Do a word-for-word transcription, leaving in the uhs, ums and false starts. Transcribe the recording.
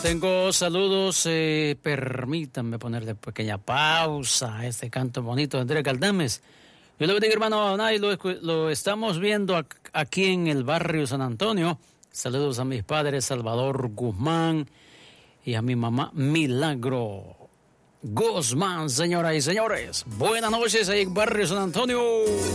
Tengo saludos, eh, permítanme ponerle pequeña pausa a este canto bonito de Andrés Galdames. Yo le bendiga, hermano Adonai, lo, lo estamos viendo aquí en el barrio San Antonio. Saludos a mis padres Salvador Guzmán y a mi mamá Milagro Guzmán, señoras y señores. Buenas noches ahí en barrio San Antonio.